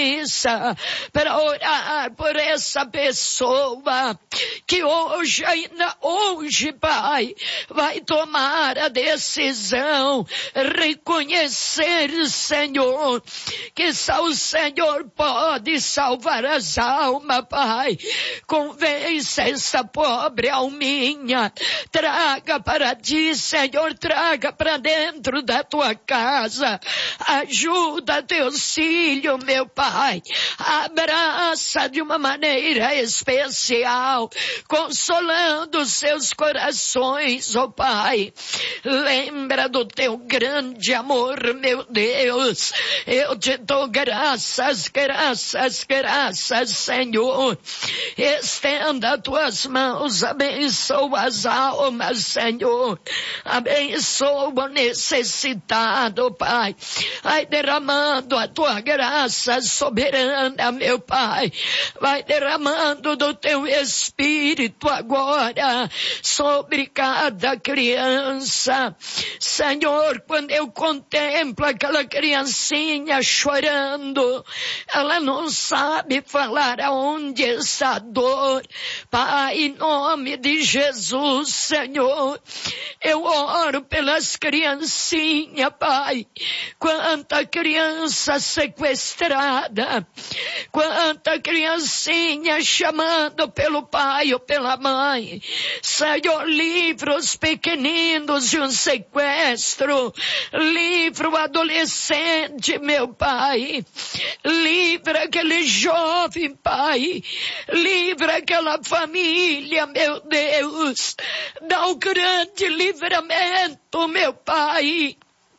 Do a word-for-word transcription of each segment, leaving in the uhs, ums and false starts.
licença para orar por essa pessoa que hoje, ainda hoje, Pai, vai tomar a decisão, reconhecer, Senhor, que só o Senhor pode salvar as almas, Pai. Convence essa pobre alminha, traga para ti, Senhor, traga para dentro da tua casa, ajuda teus filhos, meu Pai, abraça de uma maneira especial, consolando seus corações, ó Pai. Lembra do teu grande amor, meu Deus. Eu te dou graças, graças, graças, Senhor. Estenda tuas mãos, abençoa as almas, Senhor. Abençoa o necessitado, Pai. Vai derramando a tua graça soberana, meu Pai. Vai derramando do teu Espírito agora sobre cada criança. Senhor, quando eu contemplo aquela criancinha chorando, ela não sabe falar aonde está a dor. Pai, em nome de Jesus, Senhor, eu oro pelas criancinhas, Pai. Quanta criança sequestrada, quanta criancinha chamando pelo pai ou pela mãe. Senhor, livra os pequeninos de um sequestro, livra o adolescente, meu Pai, livra aquele jovem, Pai, livra aquela família, meu Deus, dá um grande livramento, meu Pai.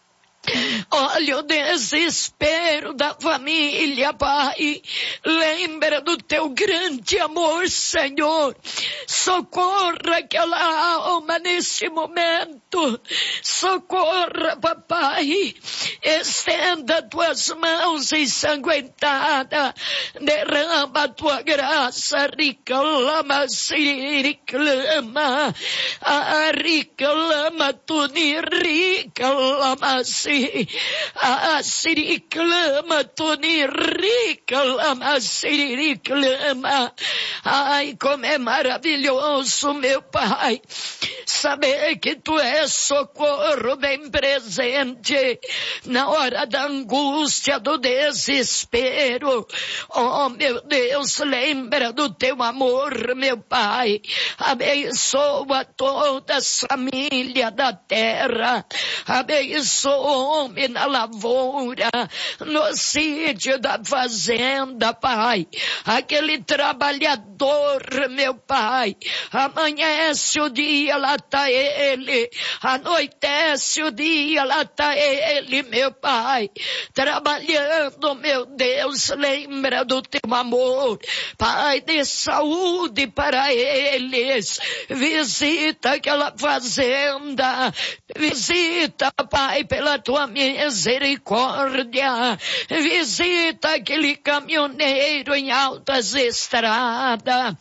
Olha o desespero da família, Pai. Lembra do teu grande amor, Senhor. Socorra aquela alma nesse momento. Socorra, Papai. Estenda tuas mãos ensanguentadas. Derrama a tua graça. Reclama, se reclama. Ah, reclama, tu ni reclama, se Ah, se reclama, tu nem reclama, se reclama. Ai, como é maravilhoso, meu Pai, saber que tu és socorro bem presente na hora da angústia, do desespero. Oh, meu Deus, lembra do teu amor, meu Pai. Abençoa toda a família da terra. Abençoa homem na lavoura, no sítio da fazenda, Pai. Aquele trabalhador, meu Pai. Amanhece o dia, lá tá ele. Anoitece o dia, lá tá ele, meu Pai. Trabalhando, meu Deus, lembra do teu amor. Pai, dê saúde para eles. Visita aquela fazenda. Visita, Pai, pela tua misericórdia. Visita aquele caminhoneiro em altas estradas.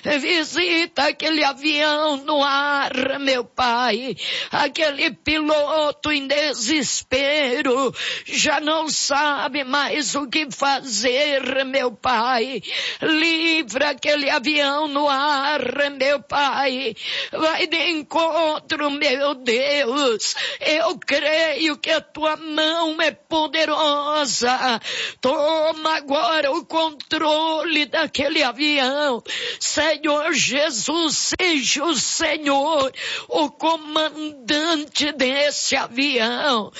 Visita aquele avião no ar, meu Pai. Aquele piloto em desespero. Já não sabe mais o que fazer, meu Pai. Livra aquele avião no ar, meu Pai. Vai de encontro, meu Deus. Eu creio que a tua mão é poderosa. Toma agora o controle daquele avião. Senhor Jesus, seja o Senhor o comandante desse avião.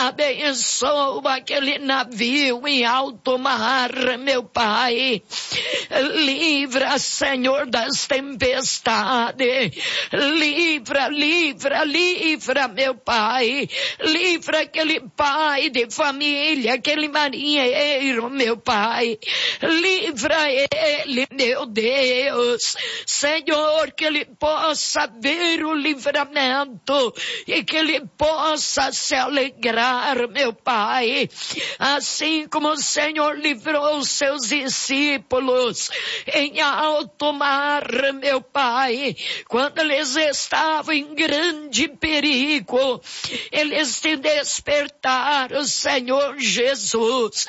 Abençoa aquele navio em alto mar, meu Pai. Livra, Senhor, das tempestades. Livra, livra, livra, meu Pai. Livra aquele pai de família, aquele marinheiro, meu Pai. Livra ele, meu Deus. Senhor, que ele possa ver o livramento e que ele possa se alegrar, meu Pai. Assim como o Senhor livrou os seus discípulos em alto mar, meu Pai, quando eles estavam em grande perigo, eles te despertaram, Senhor Jesus.